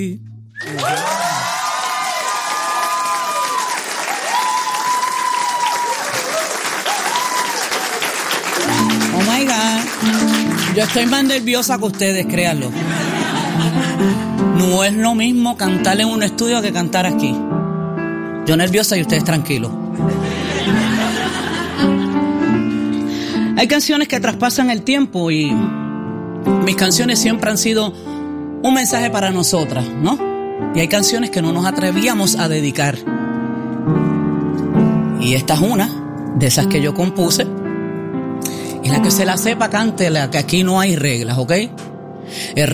Oh my God. Yo estoy más nerviosa que ustedes, créanlo. No es lo mismo cantar en un estudio que cantar aquí. Yo nerviosa y ustedes tranquilos. Hay canciones que traspasan el tiempo y mis canciones siempre han sido un mensaje para nosotras, ¿no? Y hay canciones que no nos atrevíamos a dedicar. Y esta es una de esas que yo compuse. Y la que se la sepa, cántela, que aquí no hay reglas, ¿ok?